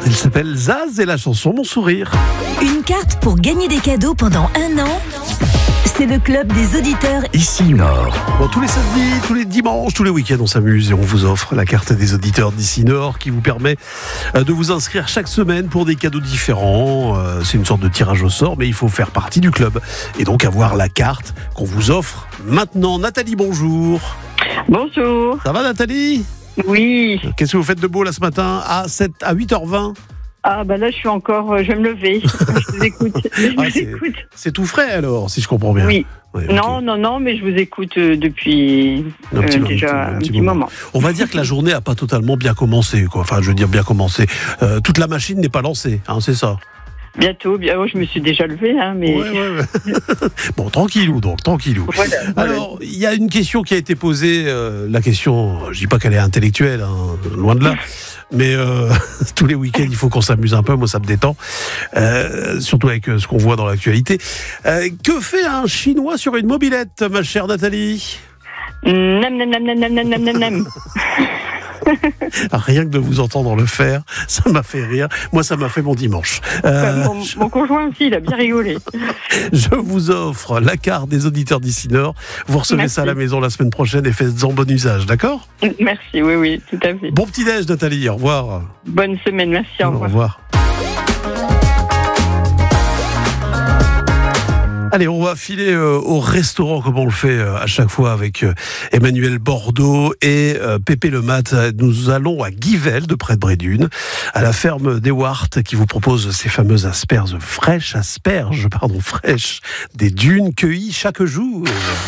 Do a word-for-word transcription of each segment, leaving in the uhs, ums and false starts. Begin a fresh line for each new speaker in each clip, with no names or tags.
Elle s'appelle Zaz et la chanson Mon Sourire.
Une carte pour gagner des cadeaux pendant un an. C'est le club des auditeurs
Ici Nord. Bon, tous les samedis, tous les dimanches, tous les week-ends, on s'amuse et on vous offre la carte des auditeurs d'Ici Nord qui vous permet de vous inscrire chaque semaine pour des cadeaux différents. C'est une sorte de tirage au sort, mais il faut faire partie du club et donc avoir la carte qu'on vous offre maintenant. Nathalie, bonjour.
Bonjour.
Ça va, Nathalie ?
Oui.
Qu'est-ce que vous faites de beau là ce matin à, sept, à huit heures vingt ?
Ah bah là je suis encore, euh, je vais me lever. Je vous écoute. Je
Ah,
vous
c'est,
écoute.
c'est tout frais alors, si je comprends bien.
Oui.
Ouais, okay.
Non, non, non, mais je vous écoute euh, depuis
un petit,
euh,
moment,
déjà
un
un
petit
petit
moment.
moment.
On va dire que la journée n'a pas totalement bien commencé, quoi. Enfin, je veux dire bien commencé. Euh, toute la machine n'est pas lancée, hein, c'est ça.
Bientôt, bien, oh, je me suis déjà levée, hein, mais.
Ouais, ouais, ouais. Bon, tranquillou donc, tranquillou.
Voilà, voilà.
Alors, il y a une question qui a été posée. Euh, la question, je dis pas qu'elle est intellectuelle, hein, loin de là. Mais euh, tous les week-ends, il faut qu'on s'amuse un peu. Moi, ça me détend. Euh, surtout avec euh, ce qu'on voit dans l'actualité. Euh, que fait un Chinois sur une mobilette, ma chère Nathalie ?
Nem, nem, nem, nem, nem, nem, nem, nem, nem.
Rien que de vous entendre le faire, ça m'a fait rire. Moi, ça m'a fait mon dimanche.
Euh, mon, mon conjoint aussi, il a bien rigolé.
Je vous offre la carte des auditeurs d'Ici Nord. Vous recevez
Merci.
ça à la maison la semaine prochaine et faites-en bon usage, d'accord ?
Merci, oui, oui, tout à fait.
Bon petit-déj, Nathalie. Au revoir.
Bonne semaine, merci, au revoir.
Au revoir. Allez, on va filer euh, au restaurant comme on le fait euh, à chaque fois avec euh, Emmanuel Bordeaux et euh, Pépé Le Mat. Nous allons à Givelde, près de Brédune, à la ferme d'Ewart qui vous propose ces fameuses asperges fraîches, asperges, pardon, fraîches des dunes cueillies chaque jour.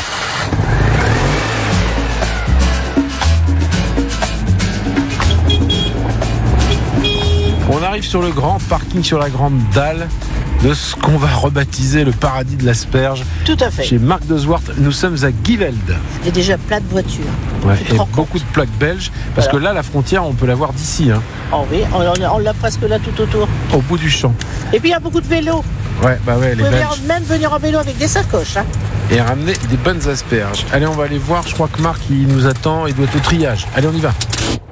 On arrive sur le grand parking, sur la grande dalle de ce qu'on va rebaptiser le paradis de l'asperge.
Tout à fait.
Chez Marc de Zwart, nous sommes à Givelde.
Il y a déjà plein de voitures.
Ouais,
Tu te
et
rends
beaucoup
compte.
de plaques belges, parce
Voilà.
que là, la frontière, on peut la voir d'ici, hein,
Oh oui, on, on- on l'a presque là tout autour.
au bout du champ.
Et puis il y a beaucoup de vélos.
Ouais, bah ouais, les
Vous pouvez
Belges.
même venir en vélo avec des sacoches. Hein.
Et ramener des bonnes asperges. Allez, on va aller voir. Je crois que Marc, il nous attend. Il doit être au triage. Allez, on y va.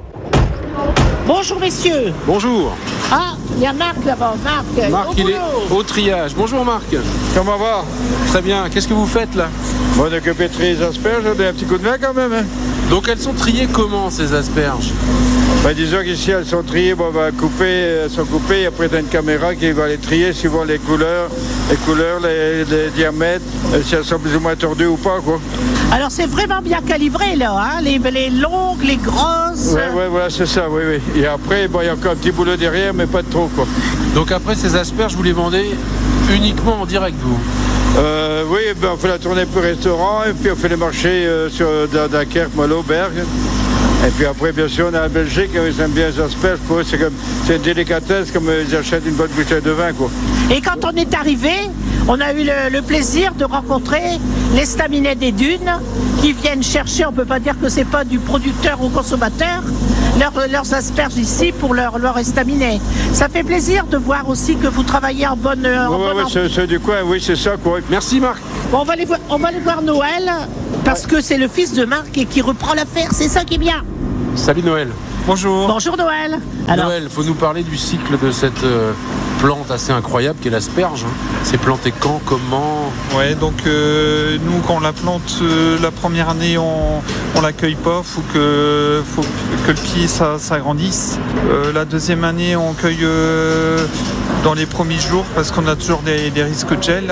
Bonjour messieurs.
Bonjour.
Ah, il y a Marc là-bas. Marc,
Marc,
au
il est
boulot.
au triage. Bonjour Marc.
Comment va?
Très bien. Qu'est-ce que vous faites là?
Bon, on a que pétrir les asperges, on a un petit coup de main quand même. Hein.
Donc elles sont triées comment, ces asperges?
Ben, disons qu'ici elles sont triées, bon, on va couper, elles sont coupées, et après t'as une caméra qui va les trier suivant les couleurs, les couleurs, les, les diamètres, et si elles sont plus ou moins tordues ou pas, quoi.
Alors c'est vraiment bien calibré là. Hein. Les, les longues, les grosses.
Ouais, ouais, voilà, c'est ça, oui, oui. Et après, bon, il y a encore un petit boulot derrière, mais pas de trop, quoi.
Donc après, ces asperges, vous les vendez uniquement en direct, vous?
Euh, oui, ben, on fait la tournée pour restaurant, et puis on fait les marchés euh, sur Dunkerque, Malo, Bergue. Et puis après, bien sûr, on a en Belgique, ils aiment bien les asperges. Pour eux, c'est, comme, c'est une délicatesse, comme ils achètent une bonne bouteille de vin, quoi.
Et quand on est arrivé, on a eu le, le plaisir de rencontrer les staminets des dunes qui viennent chercher, on ne peut pas dire que c'est pas du producteur au consommateur, leur, leurs asperges ici pour leur, leur estaminet. Ça fait plaisir de voir aussi que vous travaillez en bonne en
Ouais,
bonne
ouais, ouais,
en-
c'est, c'est du coin, oui, c'est ça, quoi.
Merci Marc.
Bon, on va aller voir, on va aller voir Noël parce que c'est le fils de Marc et qui reprend l'affaire. C'est ça qui est bien.
Salut Noël.
Bonjour.
Bonjour Noël. Alors,
Noël, faut nous parler du cycle de cette euh, plante assez incroyable qu'est l'asperge. Hein. C'est planté quand, comment?
Ouais, donc euh, nous quand on la plante euh, la première année, on on l'accueille pas, faut que faut que le pied ça s'agrandisse. Euh, la deuxième année, on cueille euh, dans les premiers jours parce qu'on a toujours des, des risques de gel.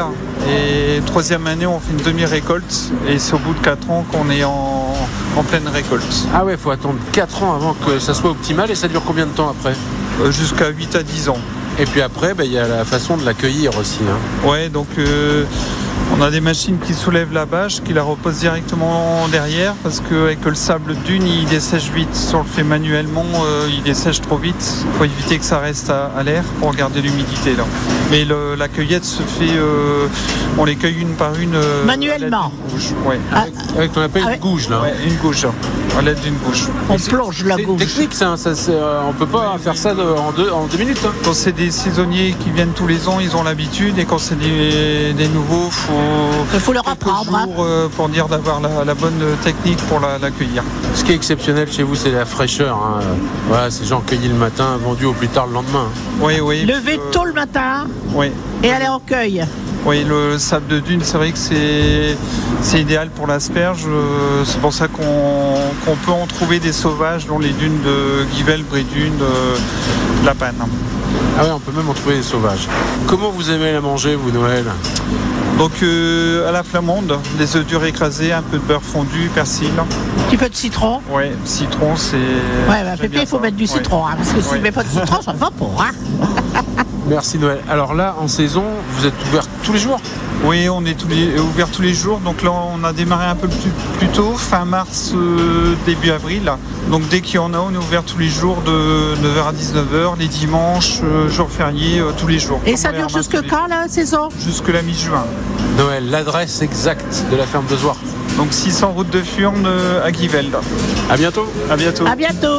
Et troisième année, on fait une demi-récolte et c'est au bout de quatre ans qu'on est en, en pleine récolte.
Ah ouais, faut attendre quatre ans avant que ça soit optimal. Et ça dure combien de temps après?
Euh, jusqu'à huit à dix ans.
Et puis après, il y a la façon de l'accueillir aussi. Hein.
Ouais, donc euh, on a des machines qui soulèvent la bâche, qui la reposent directement derrière, parce qu'avec le sable dune, il dessèche vite. Si on le fait manuellement, euh, il dessèche trop vite. Il faut éviter que ça reste à, à l'air pour garder l'humidité là. Mais le, la cueillette se fait, euh, on les cueille une par une. euh,
Manuellement.
à l'aide d'une gouge. Ouais.
Ah,
Avec ce qu'on appelle
Ah ouais.
une gouge là.
Ouais, une gouge. à l'aide d'une gouge.
On plonge la
C'est
gouge.
technique, ça. ça c'est, euh, on peut pas faire ça de- en, deux, en deux minutes. hein.
Quand c'est des saisonniers qui viennent tous les ans, ils ont l'habitude. Et quand c'est des, des nouveaux, faut
Il faut leur
quelques
apprendre. hein.
jours, euh, pour dire d'avoir la, la bonne technique pour la- l'accueillir.
Ce qui est exceptionnel chez vous, c'est la fraîcheur. Hein. Voilà, c'est genre cueilli le matin, vendu au plus tard le lendemain.
Oui, oui.
Lever
euh,
tôt le matin
Oui.
et aller en cueil.
Oui, le sable de dune, c'est vrai que c'est, c'est idéal pour l'asperge. Euh, C'est pour ça qu'on, qu'on peut en trouver des sauvages dans les dunes de Givelle, Brédune, euh, La Panne.
Ah ouais, on peut même en trouver des sauvages. Comment vous aimez la manger, vous, Noël?
Donc euh, à la flamande, les œufs durs écrasés, un peu de beurre fondu, persil.
Un petit peu de citron.
Oui, citron, c'est...
Ouais, bah,
j'aime
Pépé,
bien
il faut
ça.
mettre du
Ouais.
citron. hein, parce que si
Ouais.
tu mets pas de citron, ça va pas. Hein.
Merci, Noël. Alors là, en saison, vous êtes ouvert tous les jours?
Oui, on est tous les, ouvert tous les jours. Donc là, on a démarré un peu plus, plus tôt, fin mars, euh, début avril. Donc dès qu'il y en a, on est ouvert tous les jours de neuf heures à dix-neuf heures, les dimanches, euh, jours fériés, euh, tous les jours.
Et
Comme
ça
on les
dure
ramasse
jusque
tous les
quand, la saison?
jours. Jusque la mi-juin.
Noël, l'adresse exacte de la ferme de Zwart.
Donc six cents route de Furnes euh, à Givelle.
À bientôt.
À bientôt.
À bientôt.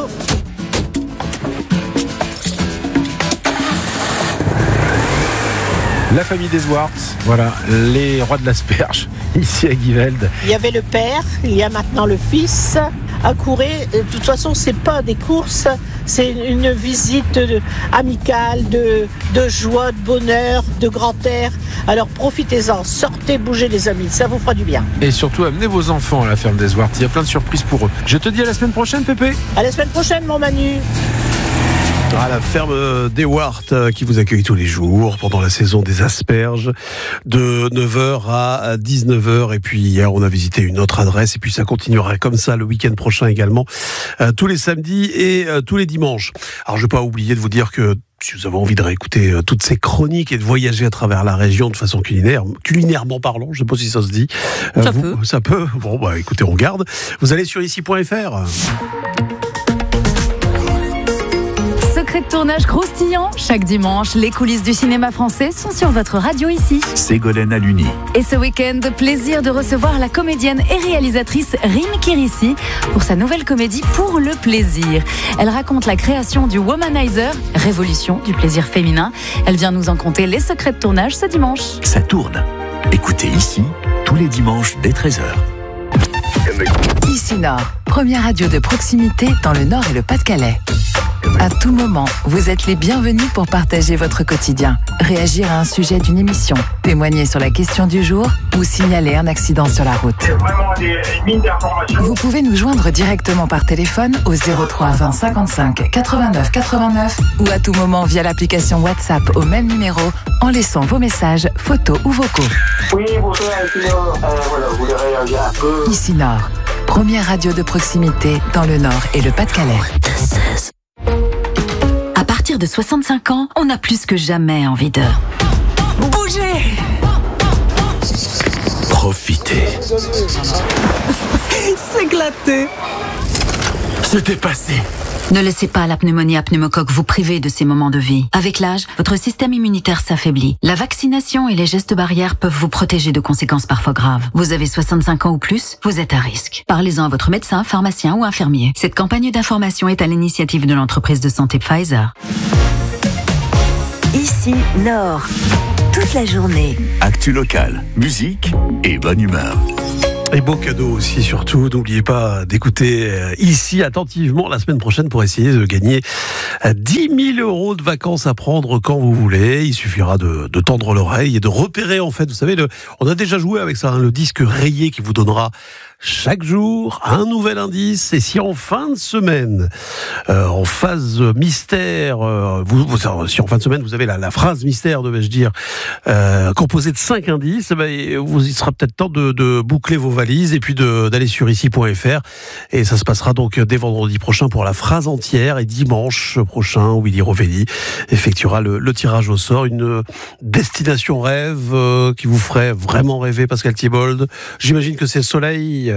La famille des Zwart, voilà, les rois de l'asperge, ici à Givelde.
Il y avait le père, il y a maintenant le fils. À Couré, de toute façon, c'est pas des courses, c'est une visite de- amicale, de, de joie, de bonheur, de grand air. Alors profitez-en, sortez, bougez les amis, ça vous fera du bien.
Et surtout, amenez vos enfants à la ferme des Zwart, il y a plein de surprises pour eux. Je te dis à la semaine prochaine, Pépé.
À la semaine prochaine, mon Manu.
À la ferme des Wart euh, qui vous accueille tous les jours pendant la saison des asperges de neuf heures à dix-neuf heures. Et puis hier, on a visité une autre adresse et puis ça continuera comme ça le week-end prochain également, euh, tous les samedis et euh, tous les dimanches. Alors je ne vais pas oublier de vous dire que si vous avez envie de réécouter euh, toutes ces chroniques et de voyager à travers la région de façon culinaire, culinairement parlant, je ne sais pas si ça se dit. Euh,
Ça
vous-
peut.
Ça peut. Bon, bah écoutez, on garde. Vous allez sur ici point f r.
Secret de tournage croustillant. Chaque dimanche, les coulisses du cinéma français sont sur votre radio ici.
Ségolène Aluni.
Et ce week-end, plaisir de recevoir la comédienne et réalisatrice Rim Kirissi pour sa nouvelle comédie Pour le plaisir. Elle raconte la création du Womanizer, révolution du plaisir féminin. Elle vient nous en conter les secrets de tournage ce dimanche.
Ça tourne. Écoutez ici, tous les dimanches dès treize heures.
Ici Nord, première radio de proximité dans le Nord et le Pas-de-Calais. À tout moment, vous êtes les bienvenus pour partager votre quotidien, réagir à un sujet d'une émission, témoigner sur la question du jour ou signaler un accident sur la route. Vous pouvez nous joindre directement par téléphone au zéro trois vingt cinquante-cinq quatre-vingt-neuf quatre-vingt-neuf ou à tout moment via l'application WhatsApp au même numéro en laissant vos messages, photos ou vocaux.
Oui, bonsoir, sinon, euh, voilà, vous voulez réagir un peu.
Ici Nord, première radio de proximité dans le Nord et le Pas-de-Calais.
À partir de soixante-cinq ans, on a plus que jamais envie de bouger.
Profitez.
S'éclater.
C'était passé.
Ne laissez pas la pneumonie à pneumocoque vous priver de ces moments de vie. Avec l'âge, votre système immunitaire s'affaiblit. La vaccination et les gestes barrières peuvent vous protéger de conséquences parfois graves. Vous avez soixante-cinq ans ou plus, vous êtes à risque. Parlez-en à votre médecin, pharmacien ou infirmier. Cette campagne d'information est à l'initiative de l'entreprise de santé Pfizer.
Ici, Nord. Toute la journée.
Actu locale, musique et bonne humeur.
Et beau cadeau aussi, surtout. N'oubliez pas d'écouter euh, ici attentivement la semaine prochaine pour essayer de gagner euh, dix mille euros de vacances à prendre quand vous voulez. Il suffira de, de tendre l'oreille et de repérer, en fait, vous savez, le, on a déjà joué avec ça, hein, le disque rayé qui vous donnera chaque jour un nouvel indice. Et si en fin de semaine, euh, en phase mystère, euh, vous, vous, si en fin de semaine vous avez la, la phrase mystère, devais-je dire, euh, composée de cinq indices, ben, vous, il sera peut-être temps de, de boucler vos valises et puis de, d'aller sur ici point f r. Et ça se passera donc dès vendredi prochain pour la phrase entière. Et dimanche prochain, Willy Rovelli effectuera le, le tirage au sort. Une destination rêve euh, qui vous ferait vraiment rêver, Pascal Thibauld. J'imagine que c'est le soleil.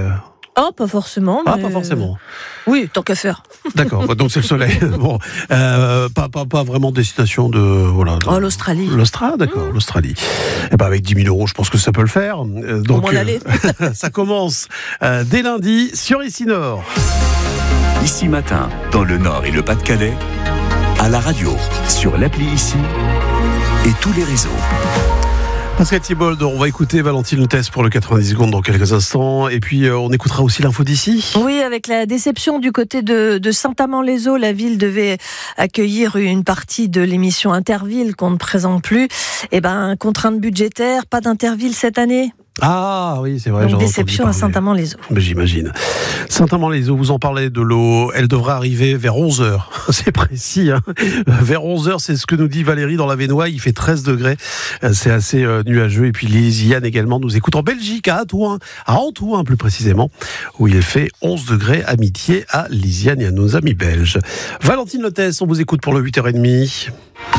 Oh, pas forcément.
Ah,
mais...
pas forcément.
Oui, tant qu'à faire.
D'accord, donc c'est le soleil. Bon, euh, pas, pas, pas vraiment destination de... Voilà, de...
Oh, l'Australie.
L'Australie, d'accord, mmh. l'Australie. Et ben avec dix mille euros, je pense que ça peut le faire. Euh, donc,
Au moins d'aller.
Euh, ça commence euh, dès lundi sur Ici Nord.
Ici Matin, dans le Nord et le Pas-de-Calais, à la radio, sur l'appli Ici et tous les réseaux.
Pascal Thibault, on va écouter Valentine Lutèce pour le quatre-vingt-dix secondes dans quelques instants. Et puis, euh, on écoutera aussi l'info d'ici.
Oui, avec la déception du côté de, de Saint-Amand-les-Eaux, la ville devait accueillir une partie de l'émission Interville qu'on ne présente plus. Eh ben, contrainte budgétaire, pas d'Interville cette année.
Ah oui, c'est vrai.
Donc, déception à Saint-Amand-les-Eaux.
Mais j'imagine. Saint-Amand-les-Eaux, vous en parlez de l'eau. Elle devra arriver vers onze heures. C'est précis. Hein, vers onze heures, c'est ce que nous dit Valérie dans la Vénois. Il fait treize degrés. C'est assez euh, nuageux. Et puis Lisiane également nous écoute en Belgique, à Antouin, à Antouin plus précisément, où il fait onze degrés. Amitié à Lisiane et à nos amis belges. Valentine Lutèce, on vous écoute pour le huit heures trente.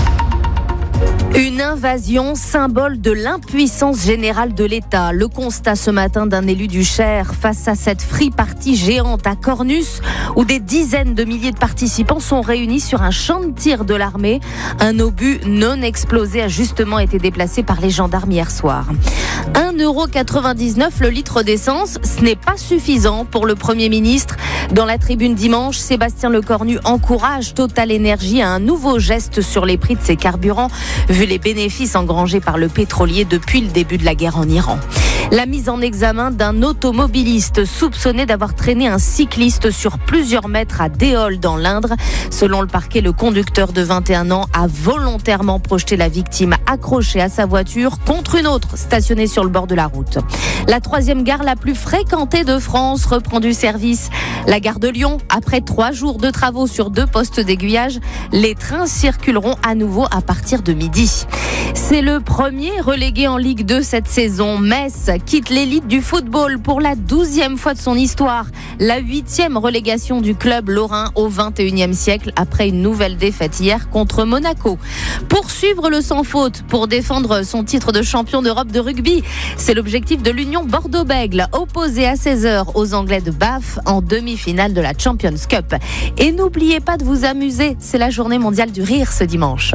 Une invasion, symbole de l'impuissance générale de l'État. Le constat ce matin d'un élu du Cher face à cette free party géante à Cornus, où des dizaines de milliers de participants sont réunis sur un champ de tir de l'armée. Un obus non explosé a justement été déplacé par les gendarmes hier soir. un euro quatre-vingt-dix-neuf le litre d'essence, ce n'est pas suffisant pour le Premier ministre. Dans la tribune dimanche, Sébastien Lecornu encourage Total Énergie à un nouveau geste sur les prix de ses carburants, vu les bénéfices engrangés par le pétrolier depuis le début de la guerre en Iran. La mise en examen d'un automobiliste soupçonné d'avoir traîné un cycliste sur plusieurs mètres à Déol dans l'Indre. Selon le parquet, le conducteur de vingt et un ans a volontairement projeté la victime accrochée à sa voiture contre une autre stationnée sur le bord de la route. La troisième gare la plus fréquentée de France reprend du service. La gare de Lyon, après trois jours de travaux sur deux postes d'aiguillage, les trains circuleront à nouveau à partir de midi. C'est le premier relégué en Ligue deux cette saison. Metz quitte l'élite du football pour la douzième fois de son histoire. La huitième relégation du club lorrain au vingt et unième siècle après une nouvelle défaite hier contre Monaco. Poursuivre le sans faute pour défendre son titre de champion d'Europe de rugby. C'est l'objectif de l'Union Bordeaux-Bègles, opposé à seize heures aux Anglais de Bath en demi-finale de la Champions Cup. Et n'oubliez pas de vous amuser, c'est la journée mondiale du rire ce dimanche.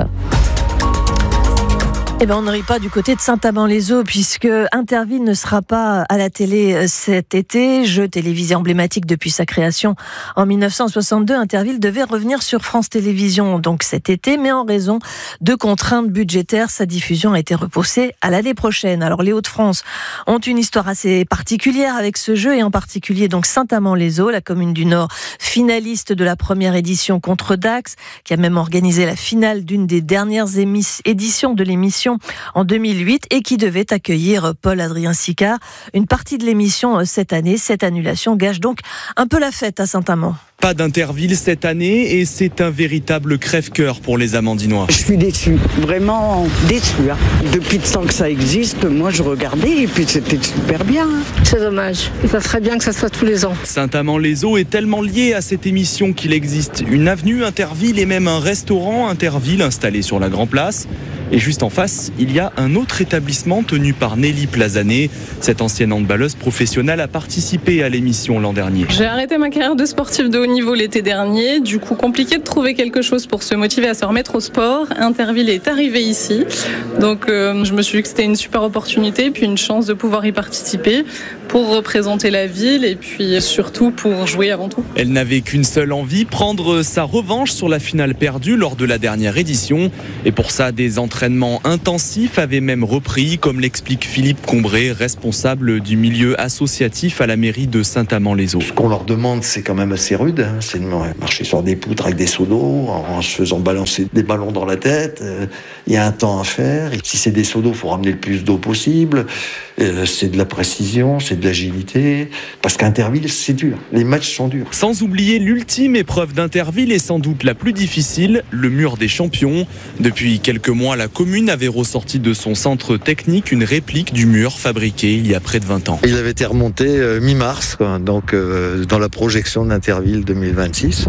Eh ben, on ne rit pas du côté de Saint-Amand-les-Eaux puisque Interville ne sera pas à la télé cet été. Jeu télévisé emblématique depuis sa création en mille neuf cent soixante-deux, Interville devait revenir sur France Télévisions donc cet été, mais en raison de contraintes budgétaires, sa diffusion a été repoussée à l'année prochaine. Alors les Hauts-de-France ont une histoire assez particulière avec ce jeu et en particulier donc Saint-Amand-les-Eaux, la commune du Nord, finaliste de la première édition contre Dax, qui a même organisé la finale d'une des dernières émis- éditions de l'émission en deux mille huit et qui devait accueillir Paul-Adrien Sicard. Une partie de l'émission cette année, cette annulation gâche donc un peu la fête à Saint-Amand.
Pas d'Interville cette année et c'est un véritable crève-cœur pour les Amandinois.
Je suis déçu, vraiment déçu. Hein. Depuis le temps que ça existe, moi je regardais et puis c'était super bien. Hein.
C'est dommage, ça serait bien que ça soit tous les ans.
Saint-Amand-les-Eaux est tellement lié à cette émission qu'il existe une avenue Interville et même un restaurant Interville installé sur la Grand Place. Et juste en face, il y a un autre établissement tenu par Nelly Plazané. Cette ancienne handballeuse professionnelle a participé à l'émission l'an dernier.
J'ai arrêté ma carrière de sportive de haut niveau l'été dernier. Du coup, compliqué de trouver quelque chose pour se motiver à se remettre au sport. Interville est arrivé ici. Donc, euh, je me suis dit que c'était une super opportunité, puis une chance de pouvoir y participer pour représenter la ville et puis surtout pour jouer avant tout.
Elle n'avait qu'une seule envie, prendre sa revanche sur la finale perdue lors de la dernière édition. Et pour ça, des entraînements intensifs avaient même repris, comme l'explique Philippe Combré, responsable du milieu associatif à la mairie de Saint-Amand-les-Eaux.
Ce qu'on leur demande, c'est quand même assez rude. Hein. C'est de marcher sur des poutres avec des seaux d'eau, en se faisant balancer des ballons dans la tête. Il y a un temps à faire. Et si c'est des seaux d'eau, il faut ramener le plus d'eau possible. C'est de la précision, c'est de l'agilité. Parce qu'Interville, c'est dur. Les matchs sont durs.
Sans oublier l'ultime épreuve d'Interville et sans doute la plus difficile, le mur des champions. Depuis quelques mois, la commune avait ressorti de son centre technique une réplique du mur fabriqué il y a près de vingt ans.
Il avait été remonté euh, mi-mars, quoi, donc euh, dans la projection d'Interville deux mille vingt-six.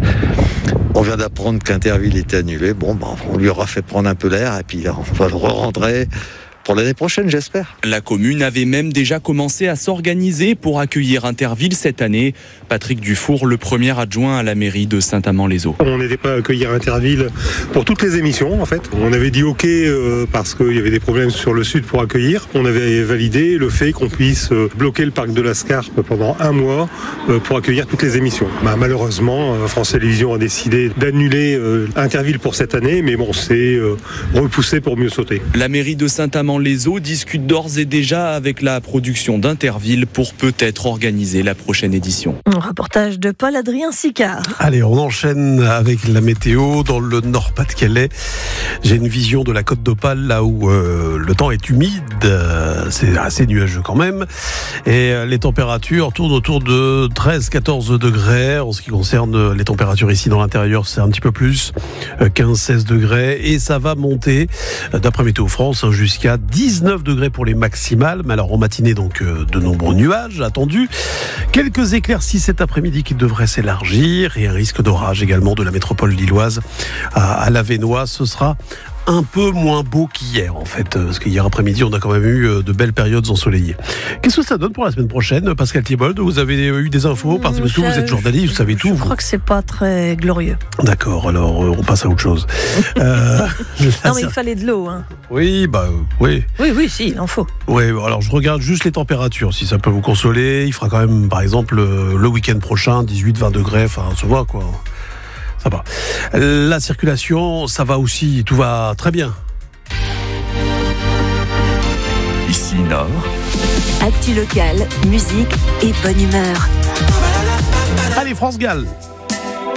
On vient d'apprendre qu'Interville était annulé. Bon, bah, on lui aura fait prendre un peu l'air et puis on va le re-rentrer pour l'année prochaine, j'espère.
La commune avait même déjà commencé à s'organiser pour accueillir Interville cette année. Patrick Dufour, le premier adjoint à la mairie de Saint-Amand-les-Eaux.
On n'était pas à accueillir Interville pour toutes les émissions en fait. On avait dit ok euh, parce qu'il y avait des problèmes sur le sud pour accueillir. On avait validé le fait qu'on puisse euh, bloquer le parc de la Scarpe pendant un mois euh, pour accueillir toutes les émissions. Bah, malheureusement, euh, France Télévisions a décidé d'annuler euh, Interville pour cette année, mais bon, c'est euh, repoussé pour mieux sauter.
La mairie de Saint-Amand-les-Eaux discute d'ores et déjà avec la production d'Interville pour peut-être organiser la prochaine édition.
Un reportage de Paul-Adrien Sicard.
Allez, on enchaîne avec la météo dans le Nord-Pas-de-Calais. J'ai une vision de la Côte d'Opale, là où euh, le temps est humide, euh, c'est assez nuageux quand même, et euh, les températures tournent autour de treize à quatorze degrés. En ce qui concerne les températures ici dans l'intérieur, c'est un petit peu plus, euh, quinze à seize degrés, et ça va monter, euh, d'après Météo France, hein, jusqu'à dix-neuf degrés pour les maximales, mais alors en matinée, donc euh, de nombreux nuages attendus, quelques éclaircies cet après-midi qui devraient s'élargir, et un risque d'orage également de la métropole lilloise à, à l'Avesnois. Ce sera un peu moins beau qu'hier en fait, parce qu'hier après-midi on a quand même eu de belles périodes ensoleillées. Qu'est-ce que ça donne pour la semaine prochaine, Pascal Thibault? Vous avez eu des infos, parce que vous êtes journaliste, vous savez tout.
Je
vous.
crois que c'est pas très glorieux.
D'accord, alors on passe à autre chose. euh,
non mais il fallait de l'eau. Hein.
Oui, bah oui.
Oui, oui, si, il en faut.
Oui, alors je regarde juste les températures, si ça peut vous consoler. Il fera quand même, par exemple, le week-end prochain, dix-huit à vingt degrés, enfin, on se voit quoi. Ça va. La circulation, ça va aussi, tout va très bien.
Ici Nord.
Actu locale, musique et bonne humeur.
Allez, France Gall.